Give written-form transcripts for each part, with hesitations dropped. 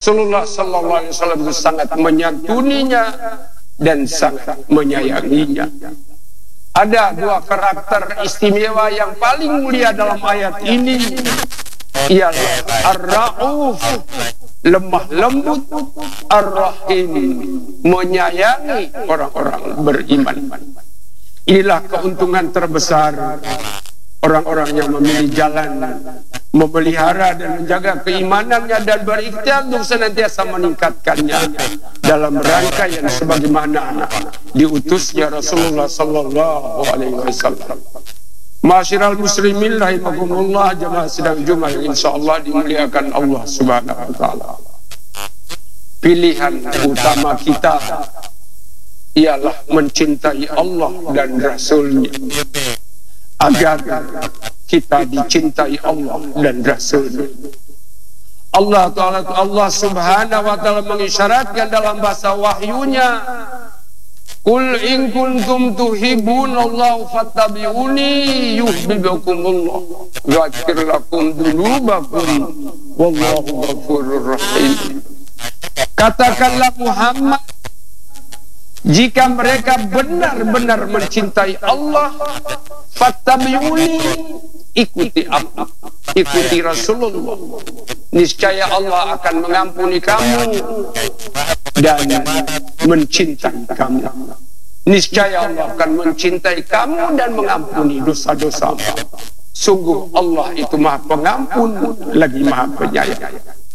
Rasulullah sallallahu alaihi wasallam itu sangat menyantuninya dan sangat menyayanginya. Ada dua karakter istimewa yang paling mulia dalam ayat ini, ialah Ar-Ra'uf, lemah lembut, Ar-Rahim, menyayangi orang-orang beriman. Inilah keuntungan terbesar orang-orang yang memilih jalan memelihara dan menjaga keimanannya dan berikhtiar untuk senantiasa meningkatkannya dalam rangka yang sebagaimana diutusnya Rasulullah sallallahu alaihi wasallam. Ma'asyiral muslimin rahimakumullah, jamaah sidang Jumat yang insyaallah dimuliakan Allah Subhanahu wa taala. Pilihan utama kita ialah mencintai Allah dan Rasul-Nya, agar kita dicintai Allah dan Rasul. Allah Subhanahu wa taala mengisyaratkan dalam bahasa wahyunya, "Qul in kuntum tuhibbunallaha fattabi'uni yuhibbukumullah wa yaghfir lakum dzunubakum wallahu ghafurur rahim." Katakanlah Muhammad, jika mereka benar-benar mencintai Allah, fattabi'uni, ikuti aku, ikuti Rasulullah, niscaya Allah akan mengampuni kamu dan mencintai kamu. Niscaya Allah akan mencintai kamu dan mengampuni dosa-dosamu. Sungguh Allah itu Maha Pengampun lagi Maha Penyayang.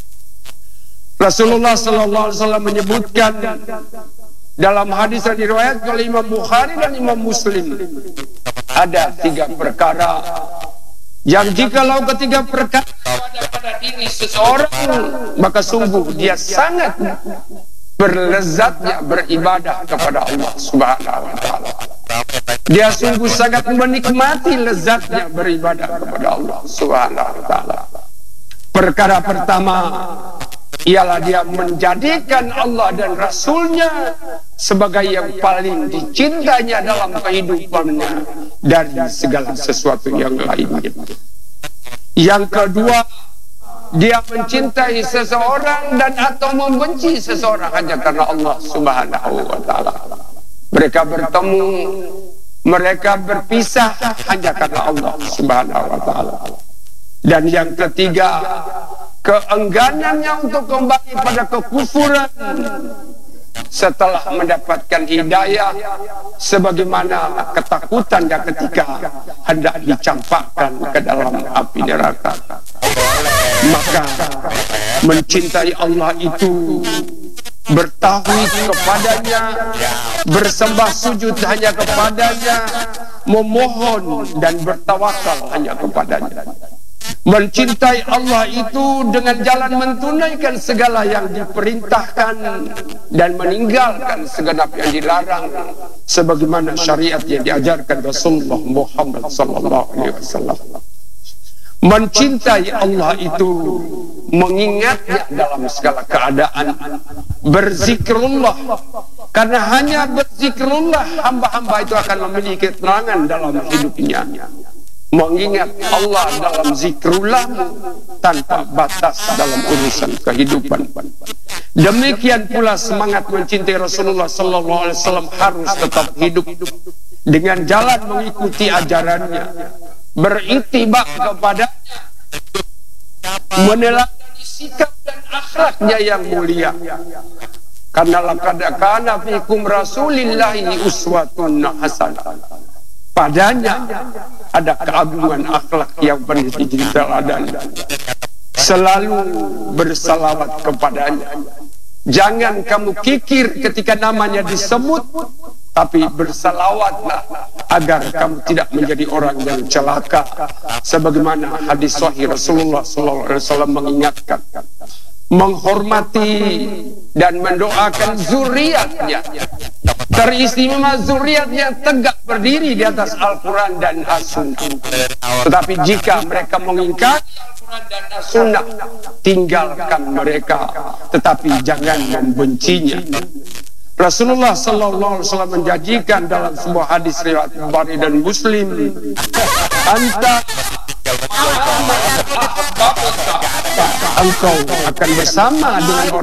Rasulullah sallallahu alaihi wasallam menyebutkan dalam hadis yang diriwayatkan oleh Imam Bukhari dan Imam Muslim, ada 3 perkara yang jikalau ketiga perkara ada pada diri seseorang, maka sungguh dia sangat berlezatnya beribadah kepada Allah Subhanahu wa taala. Dia sungguh sangat menikmati lezatnya beribadah kepada Allah Subhanahu wa taala. Perkara pertama ialah dia menjadikan Allah dan Rasul-Nya sebagai yang paling dicintainya dalam kehidupannya dari segala sesuatu yang lainnya. Yang kedua, dia mencintai seseorang dan atau membenci seseorang hanya karena Allah Subhanahu wa taala. Mereka bertemu, mereka berpisah hanya karena Allah Subhanahu wa taala. Dan yang ketiga, keengganannya untuk kembali pada kekufuran setelah mendapatkan hidayah, sebagaimana ketakutannya ketika hendak dicampakkan ke dalam api neraka. Maka mencintai Allah itu bertauhid kepadanya, bersembah sujud hanya kepadanya, memohon dan bertawakal hanya kepadanya. Mencintai Allah itu dengan jalan mentunaikan segala yang diperintahkan dan meninggalkan segenap yang dilarang, sebagaimana syariat yang diajarkan Rasulullah Muhammad sallallahu alaihi wasallam. Mencintai Allah itu mengingatnya dalam segala keadaan, berzikrullah, karena hanya berzikrullah hamba-hamba itu akan memiliki keterangan dalam hidupnya. Mengingat Allah dalam zikrullah tanpa batas dalam urusan kehidupan. Demikian pula semangat mencintai Rasulullah sallallahu alaihi wasallam harus tetap hidup dengan jalan mengikuti ajarannya, beriktibar kepadanya, meneladani sikap dan akhlaknya yang mulia. Karena laqad kana fikum rasulillahi uswatun hasanah. Padanya ada keagungan akhlak yang penuh teladan. Selalu bersalawat kepadanya. Jangan kamu kikir ketika namanya disebut, tapi bersalawatlah agar kamu tidak menjadi orang yang celaka. Sebagaimana hadis sahih Rasulullah SAW mengingatkan, menghormati dan mendoakan zuriatnya. Teristimewa zuriat yang tegak berdiri di atas Al-Quran dan As-Sunnah. Tetapi jika mereka mengingkari Al-Quran dan As-Sunnah, tinggalkan mereka, tetapi jangan membencinya. Rasulullah sallallahu alaihi wasallam menjanjikan dalam sebuah hadis riwayat Bukhari dan Muslim, anta engkau akan bersama dengan orang